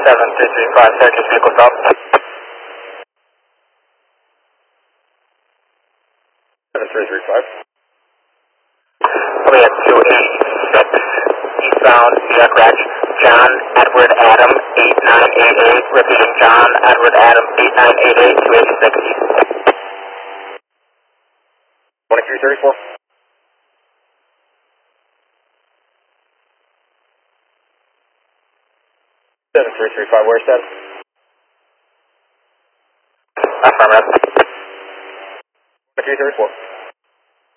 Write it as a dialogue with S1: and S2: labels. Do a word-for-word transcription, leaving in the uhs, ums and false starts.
S1: seven three three five, Syracuse vehicle stop.
S2: seven three three five.
S1: We have two eight six, eastbound Jack Rack, John Edward Adam eight nine eight eight, repeating John Edward Adam eight nine eight eight, two eighty-six east.
S2: twenty-three thirty-four. seven three three five, where's that?
S1: Affirmative.
S2: twenty-three thirty-four.